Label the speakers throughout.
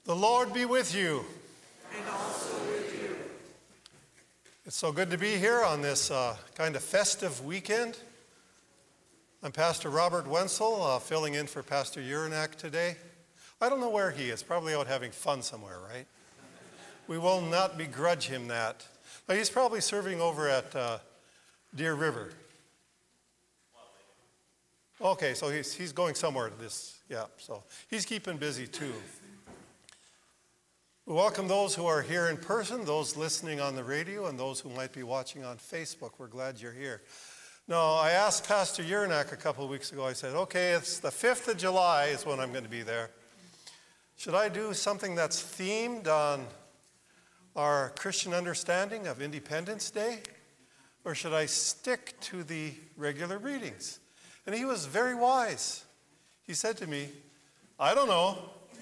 Speaker 1: The Lord be with you.
Speaker 2: And also with you.
Speaker 1: It's so good to be here on this kind of festive weekend. I'm Pastor Robert Wenzel, filling in for Pastor Urinak today. I don't know where he is, probably out having fun somewhere, right? We will not begrudge him that. Now, he's probably serving over at Deer River. Okay, so he's going somewhere to this, so he's keeping busy too. We welcome those who are here in person, those listening on the radio, and those who might be watching on Facebook. We're glad you're here. Now, I asked Pastor Urinak a couple of weeks ago, I said, okay, it's the 5th of July is when I'm going to be there. Should I do something that's themed on our Christian understanding of Independence Day? Or should I stick to the regular readings? And he was very wise. He said to me, I don't know.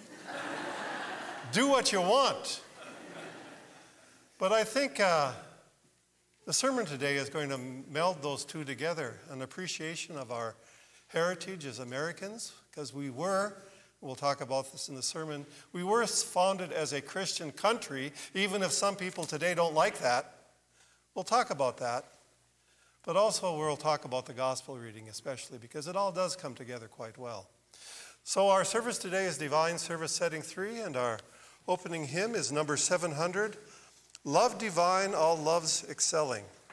Speaker 1: Do what you want. But I think the sermon today is going to meld those two together, an appreciation of our heritage as Americans, because we'll talk about this in the sermon, we were founded as a Christian country, even if some people today don't like that. We'll talk about that. But also we'll talk about the gospel reading especially, because it all does come together quite well. So our service today is Divine Service Setting 3, and our opening hymn is number 700, Love Divine, All Loves Excelling.